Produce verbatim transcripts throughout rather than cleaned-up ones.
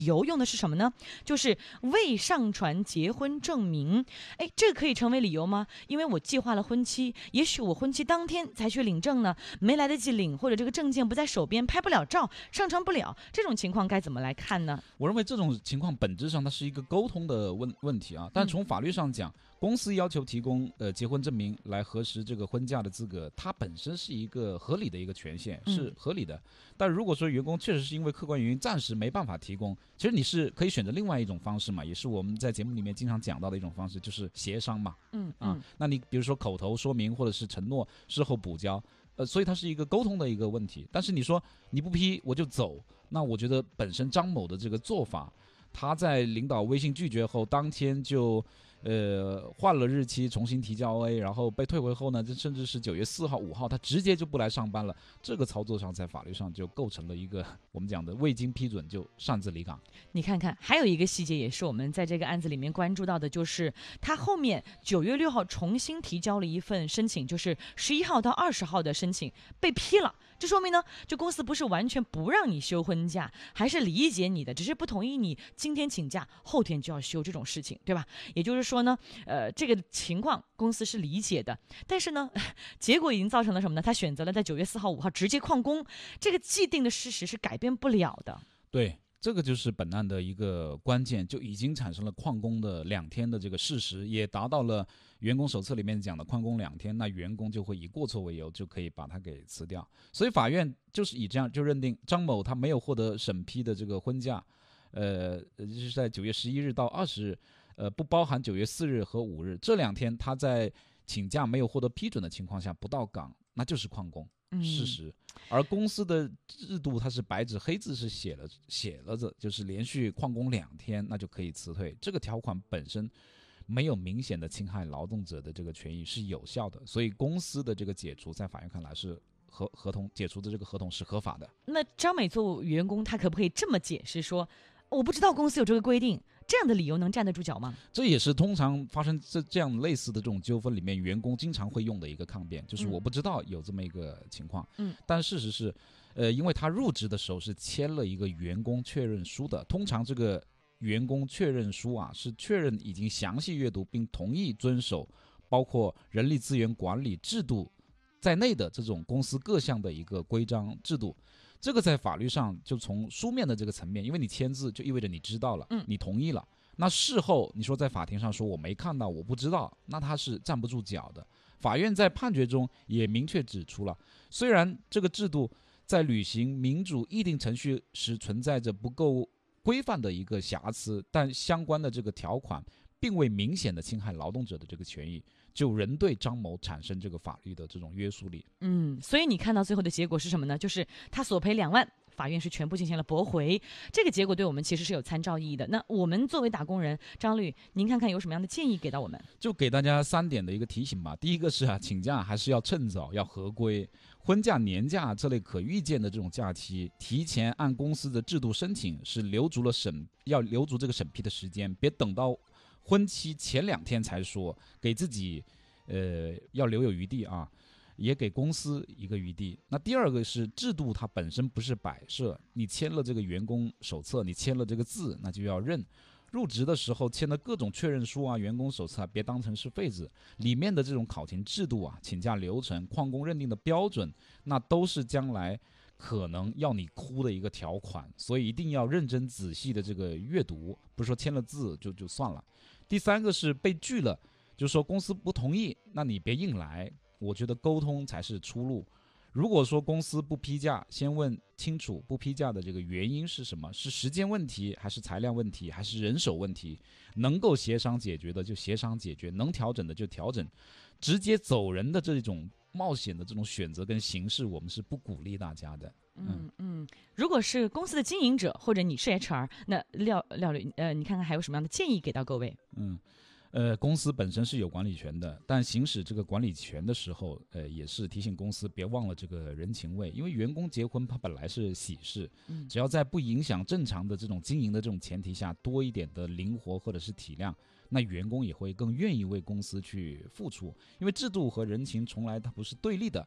由用的是什么呢？就是未上传结婚证明。哎，这个可以成为理由吗？因为我计划了婚期，也许我婚期当天才去领证呢，没来得及领，或者这个证件不在手边，拍不了照，上传不了，这种情况该怎么来看呢？ 我认为这种情况本质上它是一个沟通的问问题啊，但从法律上讲，嗯、公司要求提供呃结婚证明来核实这个婚假的资格，它本身是一个合理的一个权限，是合理的。嗯、但如果说员工确实是因为客观原因暂时没办法提供，其实你是可以选择另外一种方式嘛，也是我们在节目里面经常讲到的一种方式，就是协商嘛。 嗯啊，那你比如说口头说明或者是承诺事后补交，呃，所以它是一个沟通的一个问题。但是你说你不批我就走，那我觉得本身张某的这个做法，他在领导微信拒绝后，当天就呃换了日期重新提交 O A， 然后被退回后呢，甚至是九月四号、五号，他直接就不来上班了。这个操作上在法律上就构成了一个我们讲的未经批准就擅自离岗。 你看看，还有一个细节也是我们在这个案子里面关注到的，就是他后面九月六号重新提交了一份申请，就是十一号到二十号的申请被批了。这说明呢，这公司不是完全不让你休婚假，还是理解你的，只是不同意你今天请假后天就要休这种事情，对吧？也就是说呢，呃，这个情况公司是理解的，但是呢，结果已经造成了什么呢？他选择了在九月四号、五号直接旷工，这个既定的事实是改变不了的。 对。这个就是本案的一个关键，就已经产生了旷工的两天的这个事实，也达到了员工手册里面讲的旷工两天，那员工就会以过错为由，就可以把他给辞掉。所以法院就是以这样就认定张某他没有获得审批的这个婚假，呃，就是在九月十一日到二十日，呃，不包含九月四日和五日这两天，他在请假没有获得批准的情况下不到岗，那就是旷工。事实，而公司的制度它是白纸黑字是写了写了的，就是连续旷工两天，那就可以辞退。这个条款本身没有明显的侵害劳动者的这个权益，是有效的，所以公司的这个解除在法院看来是合合同解除的这个合同是合法的。 那张美作为员工，他可不可以这么解释说，我不知道公司有这个规定？这样的理由能站得住脚吗？ 这也是通常发生这这样类似的这种纠纷里面，员工经常会用的一个抗辩，就是我不知道有这么一个情况。嗯，但事实是，呃，因为他入职的时候是签了一个员工确认书的，通常这个员工确认书啊是确认已经详细阅读并同意遵守包括人力资源管理制度在内的这种公司各项的一个规章制度。这个在法律上就从书面的这个层面，因为你签字就意味着你知道了，你同意了。那事后你说在法庭上说我没看到我不知道，那他是站不住脚的。法院在判决中也明确指出了，虽然这个制度在履行民主议定程序时存在着不够规范的一个瑕疵，但相关的这个条款并未明显的侵害劳动者的这个权益，就仍对张某产生这个法律的这种约束力。 嗯，所以你看到最后的结果是什么呢？就是他索赔两万，法院是全部进行了驳回。这个结果对我们其实是有参照意义的。那我们作为打工人，张律，您看看有什么样的建议给到我们？ 就给大家三点的一个提醒吧。第一个是啊，请假还是要趁早，要合规。婚假、年假这类可预见的这种假期，提前按公司的制度申请，是留足了审要留足这个审批的时间，别等到婚期前两天才说，给自己呃要留有余地啊，也给公司一个余地。那第二个是制度它本身不是摆设，你签了这个员工手册，你签了这个字，那就要认。入职的时候签的各种确认书啊、员工手册啊，别当成是废纸。里面的这种考勤制度啊、请假流程、旷工认定的标准，那都是将来可能要你哭的一个条款，所以一定要认真仔细的这个阅读，不是说签了字就就算了。第三个是被拒了，就是说公司不同意，那你别硬来，我觉得沟通才是出路。如果说公司不批假，先问清楚不批假的这个原因是什么，是时间问题，还是材料问题，还是人手问题？能够协商解决的就协商解决，能调整的就调整。直接走人的这种冒险的这种选择跟形式，我们是不鼓励大家的。 嗯嗯，如果是公司的经营者或者你是 H R， 那廖廖律呃，你看看还有什么样的建议给到各位？ 嗯。呃，公司本身是有管理权的，但行使这个管理权的时候，呃，也是提醒公司别忘了这个人情味，因为员工结婚它本来是喜事，只要在不影响正常的这种经营的这种前提下，多一点的灵活或者是体谅，那员工也会更愿意为公司去付出，因为制度和人情从来它不是对立的。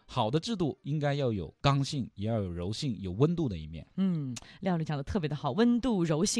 好的制度应该要有刚性，也要有柔性，有温度的一面。 嗯，廖律讲的特别的好，温度柔性。